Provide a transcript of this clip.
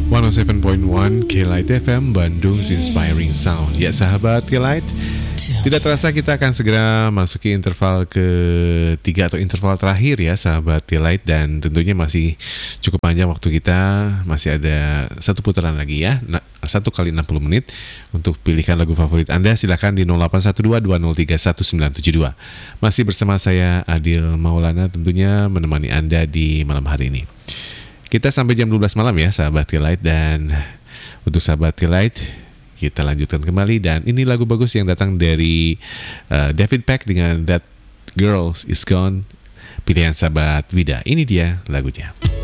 107.1 K-Light FM Bandung's Inspiring Sound. Ya sahabat K-Light, tidak terasa kita akan segera masuki interval ketiga atau interval terakhir ya sahabat K-Light. Dan tentunya masih cukup panjang waktu kita. Masih ada satu putaran lagi ya, 1 kali 60 menit untuk pilihkan lagu favorit Anda. Silakan di 0812-2031-972. Masih bersama saya Adil Maulana, tentunya menemani Anda di malam hari ini. Kita sampai jam 12 malam ya sahabat K-Light. Dan untuk sahabat K-Light, kita lanjutkan kembali. Dan ini lagu bagus yang datang dari David Peck dengan That Girl Is Gone, pilihan sahabat Vida. Ini dia lagunya.